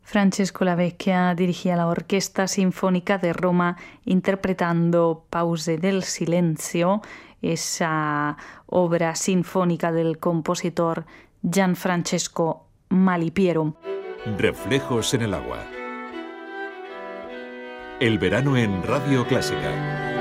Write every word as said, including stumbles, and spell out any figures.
Francesco Lavecchia dirigía la Orquesta Sinfónica de Roma interpretando Pause del Silencio, esa obra sinfónica del compositor Gianfrancesco Malipiero. Reflejos en el agua. El verano en Radio Clásica.